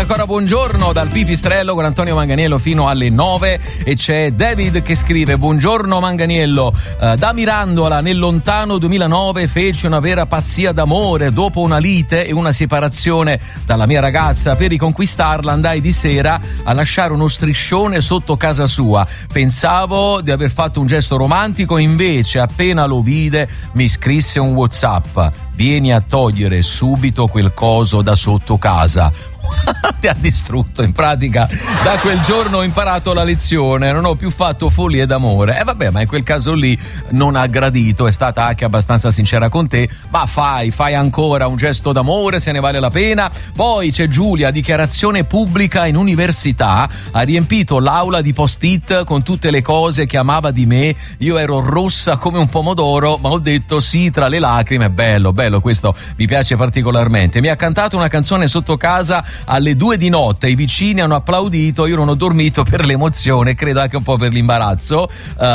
ancora buongiorno dal Pipistrello con Antonio Manganiello fino alle 9 e c'è David che scrive: buongiorno Manganiello, da Mirandola nel lontano 2009 feci una vera pazzia d'amore. Dopo una lite e una separazione dalla mia ragazza, per riconquistarla andai di sera a lasciare uno striscione sotto casa sua. Pensavo di aver fatto un gesto romantico, invece appena lo vide mi scrisse un WhatsApp: vieni a togliere subito quel coso da sotto casa. Ti ha distrutto. In pratica da quel giorno ho imparato la lezione, non ho più fatto follie d'amore. Vabbè, ma in quel caso lì non ha gradito, è stata anche abbastanza sincera con te, ma fai ancora un gesto d'amore se ne vale la pena. Poi c'è Giulia, dichiarazione pubblica in università, ha riempito l'aula di post-it con tutte le cose che amava di me. Io ero rossa come un pomodoro, ma ho detto sì tra le lacrime. Bello, questo mi piace particolarmente. Mi ha cantato una canzone sotto casa alle 2 di notte, i vicini hanno applaudito, io non ho dormito per l'emozione, credo anche un po' per l'imbarazzo.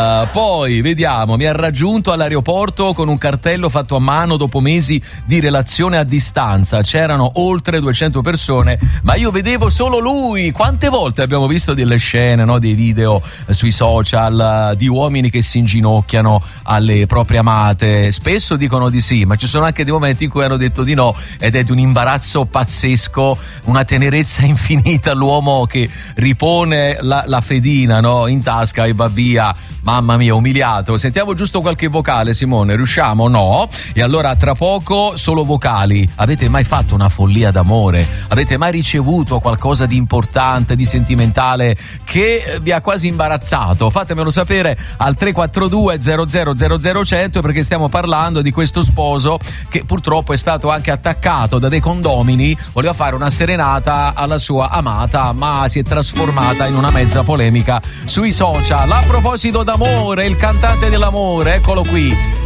Poi vediamo, mi ha raggiunto all'aeroporto con un cartello fatto a mano dopo mesi di relazione a distanza. C'erano oltre 200 persone, ma io vedevo solo lui. Quante volte abbiamo visto delle scene, no? Dei video sui social di uomini che si inginocchiano alle proprie amate. Spesso dicono di sì, ma ci sono anche dei momenti in cui hanno detto di no, ed è di un imbarazzo pazzesco, una tenerezza infinita, l'uomo che ripone la fedina, no, in tasca e va via. Mamma mia, umiliato. Sentiamo giusto qualche vocale, Simone, riusciamo? No? E allora tra poco solo vocali. Avete mai fatto una follia d'amore? Avete mai ricevuto qualcosa di importante, di sentimentale che vi ha quasi imbarazzato? Fatemelo sapere al 342 00 100, perché stiamo parlando di questo sposo che purtroppo è stato anche attaccato da dei condomini. Voleva fare una serenata alla sua amata, ma si è trasformata in una mezza polemica sui social. A proposito d'amore, il cantante dell'amore, eccolo qui,